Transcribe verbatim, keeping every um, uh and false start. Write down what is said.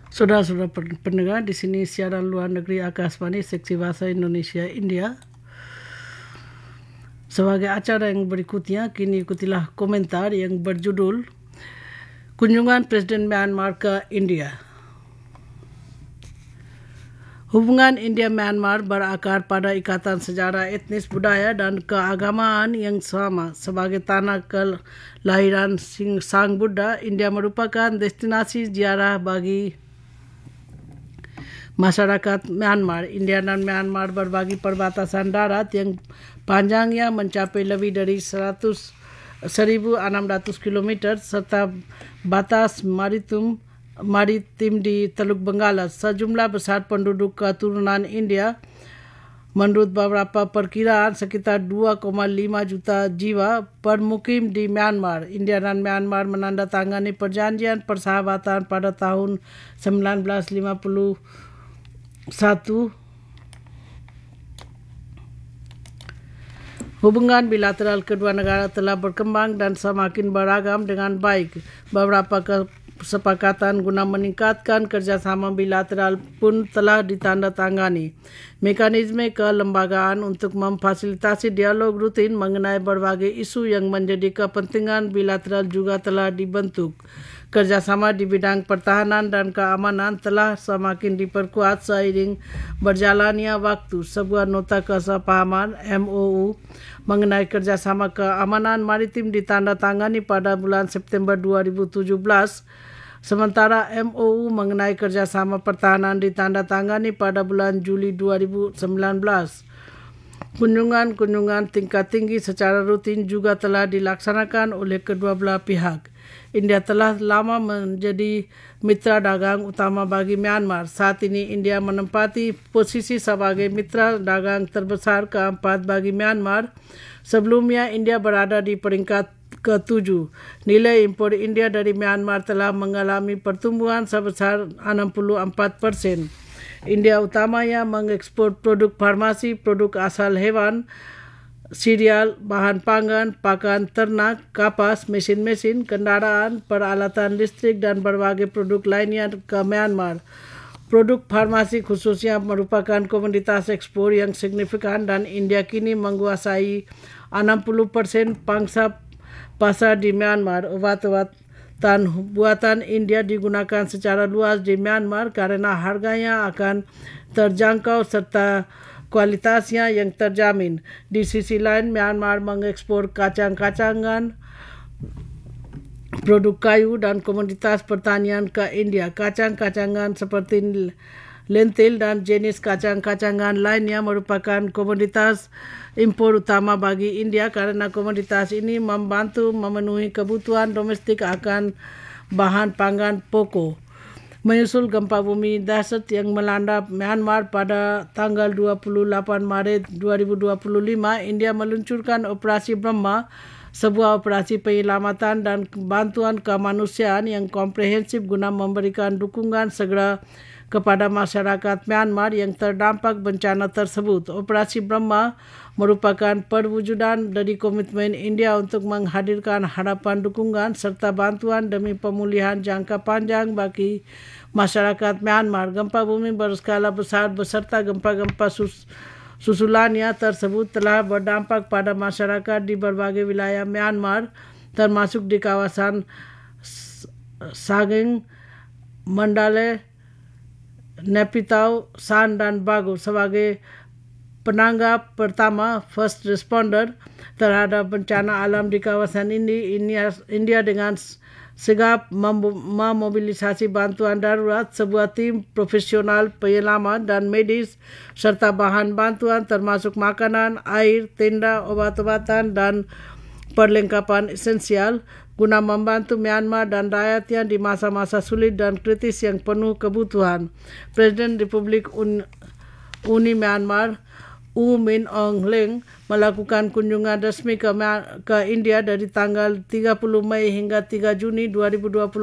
Saudara-saudara pendengar, di sini siaran luar negeri Akasvani Seksi Bahasa Indonesia India. Sebagai acara yang berikutnya, kini ikutilah komentar yang berjudul Kunjungan Presiden Myanmar ke India. Hubungan India-Myanmar berakar pada ikatan sejarah etnis, budaya dan keagamaan yang sama. Sebagai tanah kelahiran Sang Buddha, India merupakan destinasi ziarah bagi masyarakat Myanmar. India dan Myanmar berbagi perbatasan darat yang panjangnya mencapai lebih dari seribu enam ratus kilometer serta batas maritim maritim di Teluk Benggala. Sejumlah besar penduduk keturunan India, menurut beberapa perkiraan sekitar dua koma lima juta jiwa bermukim di Myanmar. India dan Myanmar menandatangani perjanjian persahabatan pada tahun sembilan belas lima puluh satu. Hubungan bilateral kedua negara telah berkembang dan semakin beragam dengan baik. Beberapa kesepakatan guna meningkatkan kerjasama bilateral pun telah ditandatangani. Mekanisme kelembagaan untuk memfasilitasi dialog rutin mengenai berbagai isu yang menjadi kepentingan bilateral juga telah dibentuk. Kerjasama di bidang pertahanan dan keamanan telah semakin diperkuat seiring berjalannya waktu. Sebuah nota kesepahaman M O U mengenai kerjasama keamanan maritim ditandatangani pada bulan September dua ribu tujuh belas. Sementara M O U mengenai kerjasama pertahanan ditandatangani pada bulan Juli dua ribu sembilan belas. Kunjungan-kunjungan tingkat tinggi secara rutin juga telah dilaksanakan oleh kedua belah pihak. India telah lama menjadi mitra dagang utama bagi Myanmar. Saat ini India menempati posisi sebagai mitra dagang terbesar keempat bagi Myanmar. Sebelumnya India berada di peringkat ketujuh. Nilai impor India dari Myanmar telah mengalami pertumbuhan sebesar enam puluh empat persen. India utamanya mengekspor produk farmasi, produk asal hewan, serial, bahan pangan, pakan ternak, kapas, mesin-mesin, kendaraan, peralatan listrik dan berbagai produk lainnya ke Myanmar. Produk farmasi khususnya merupakan komoditas ekspor yang signifikan dan India kini menguasai enam puluh persen pangsa pasar di Myanmar. Obat-obatan buatan India digunakan secara luas di Myanmar karena harganya akan terjangkau serta kualitasnya yang terjamin. Di sisi lain, Myanmar mengekspor kacang-kacangan, produk kayu dan komoditas pertanian ke India. Kacang-kacangan seperti lentil dan jenis kacang-kacangan lainnya merupakan komoditas impor utama bagi India karena komoditas ini membantu memenuhi kebutuhan domestik akan bahan pangan pokok. Menyusul gempa bumi dahsyat yang melanda Myanmar pada tanggal dua puluh lapan Maret dua ribu dua puluh lima, India meluncurkan Operasi Brahma, sebuah operasi penyelamatan dan bantuan kemanusiaan yang komprehensif guna memberikan dukungan segera kepada masyarakat Myanmar yang terdampak bencana tersebut. Operasi Brahma merupakan perwujudan dari komitmen India untuk menghadirkan harapan dukungan serta bantuan demi pemulihan jangka panjang bagi masyarakat Myanmar. Gempa bumi berskala besar beserta gempa-gempa sus susulannya tersebut telah berdampak pada masyarakat di berbagai wilayah Myanmar, termasuk di kawasan Sagaing, Mandalay, Naypyidaw, San dan Bago. Sebagai penanggap pertama first responder terhadap bencana alam di kawasan ini, India dengan sigap memobilisasi bantuan darurat, sebuah tim profesional penyelamat dan medis serta bahan bantuan termasuk makanan, air, tenda, obat-obatan dan perlengkapan esensial guna membantu Myanmar dan rakyatnya di masa-masa sulit dan kritis yang penuh kebutuhan. Presiden Republik Un Uni Myanmar U Min Aung Hlaing melakukan kunjungan resmi ke, ke India dari tanggal tiga puluh Mei hingga tiga Juni dua ribu dua puluh